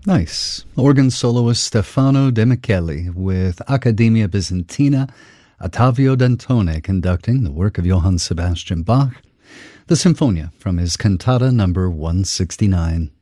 Nice. Organ soloist Stefano De Michele with Accademia Bizantina, Ottavio Dantone conducting the work of Johann Sebastian Bach, the Sinfonia from his Cantata number 169.